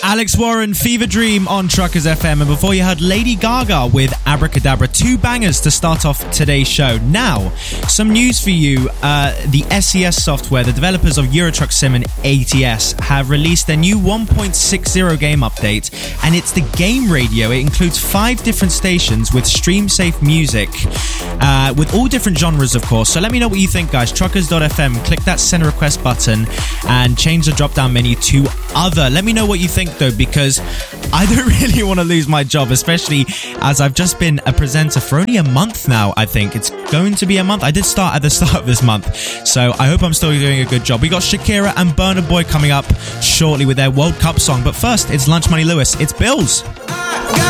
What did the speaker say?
Alex Warren, Fever Dream on Truckers FM. And before you heard Lady Gaga with Abracadabra, two bangers to start off today's show. Now, some news for you. The SES software, the developers of Euro Truck Sim and ATS, have released their new 1.60 game update, and it's the game radio. It includes 5 different stations with stream-safe music, with all different genres, of course. So let me know what you think, guys. Truckers.fm, click that send a request button and change the drop-down menu to other. Let me know what you think, though, because I don't really want to lose my job, especially as I've just been a presenter for only a month now. I think it's going to be a month. I did start at the start of this month, so I hope I'm still doing a good job. We got Shakira and Burna Boy coming up shortly with their World Cup song, but first it's Lunch Money Lewis. It's Bills.